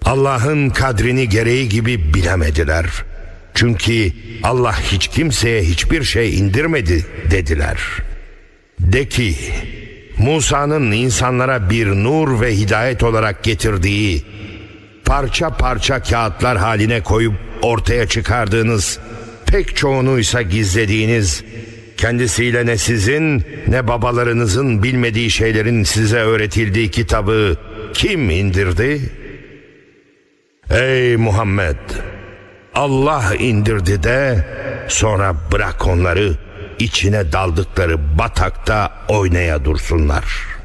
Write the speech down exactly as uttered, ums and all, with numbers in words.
Allah'ın kadrini gereği gibi bilemediler. Çünkü Allah hiç kimseye hiçbir şey indirmedi dediler. De ki, Musa'nın insanlara bir nur ve hidayet olarak getirdiği, parça parça kağıtlar haline koyup ortaya çıkardığınız, pek çoğunuysa gizlediğiniz, kendisiyle ne sizin ne babalarınızın bilmediği şeylerin size öğretildiği kitabı kim indirdi? Ey Muhammed! Allah indirdi de sonra bırak onları içine daldıkları batakta oynaya dursunlar.